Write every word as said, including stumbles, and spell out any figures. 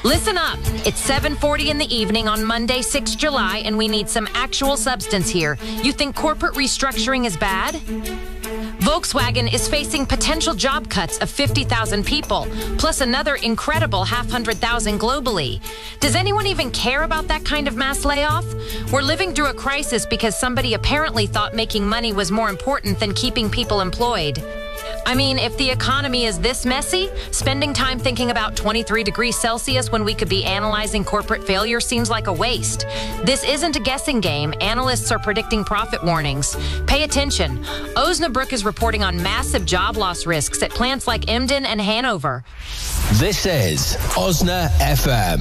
Listen up. It's seven forty in the evening on Monday, the sixth of July, and we need some actual substance here. You think corporate restructuring is bad? Volkswagen is facing potential job cuts of fifty thousand people, plus another incredible half hundred thousand globally. Does anyone even care about that kind of mass layoff? We're living through a crisis because somebody apparently thought making money was more important than keeping people employed. I mean, if the economy is this messy, spending time thinking about twenty-three degrees Celsius when we could be analyzing corporate failure seems like a waste. This isn't a guessing game. Analysts are predicting profit warnings. Pay attention. Osnabrück is reporting on massive job loss risks at plants like Emden and Hanover. This is Osna F M.